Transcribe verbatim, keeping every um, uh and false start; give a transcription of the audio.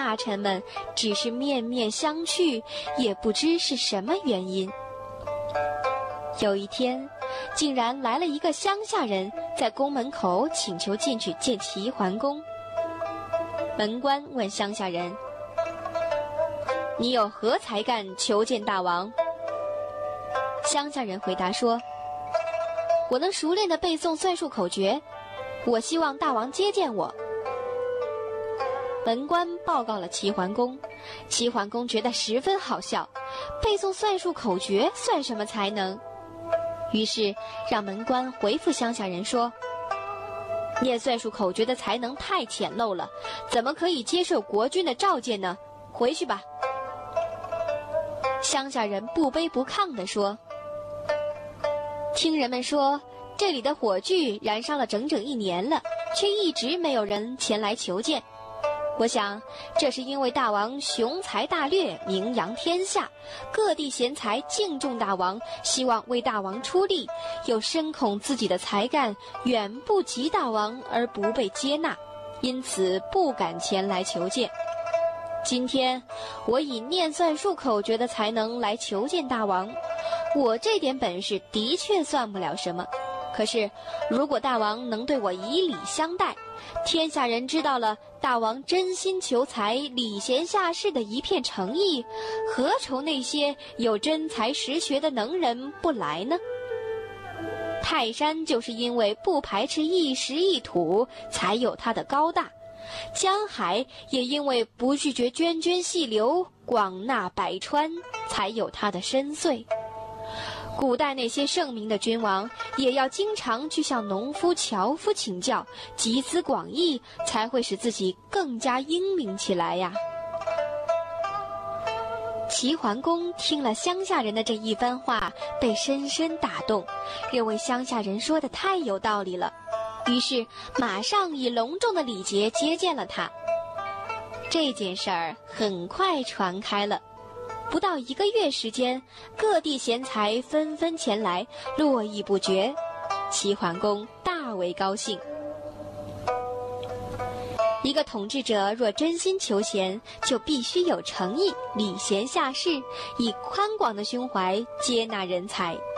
大臣们只是面面相觑，也不知是什么原因。有一天，竟然来了一个乡下人，在宫门口请求进去见齐桓公。门官问乡下人：“你有何才干求见大王？”乡下人回答说：“我能熟练地背诵算术口诀，我希望大王接见我。”门官报告了齐桓公，齐桓公觉得十分好笑，背诵算术口诀算什么才能？于是让门官回复乡下人说：“念算术口诀的才能太浅陋了，怎么可以接受国君的召见呢？回去吧。”乡下人不卑不亢地说：“听人们说，这里的火炬燃烧了整整一年了，却一直没有人前来求见。我想，这是因为大王雄才大略，名扬天下，各地贤才敬重大王，希望为大王出力，又深恐自己的才干远不及大王而不被接纳，因此不敢前来求见。今天，我以念算术口诀的才能来求见大王，我这点本事的确算不了什么。可是，如果大王能对我以礼相待，天下人知道了大王真心求才、礼贤下士的一片诚意，何愁那些有真才实学的能人不来呢？泰山就是因为不排斥一石一土，才有它的高大；江海也因为不拒绝涓涓细流，广纳百川，才有它的深邃。古代那些盛名的君王，也要经常去向农夫、樵夫请教，集思广益，才会使自己更加英明起来呀。齐桓公听了乡下人的这一番话，被深深打动，认为乡下人说的太有道理了，于是马上以隆重的礼节接见了他。这件事儿很快传开了。不到一个月时间，各地贤才纷纷前来，络绎不绝。齐桓公大为高兴。一个统治者若真心求贤，就必须有诚意，礼贤下士，以宽广的胸怀接纳人才。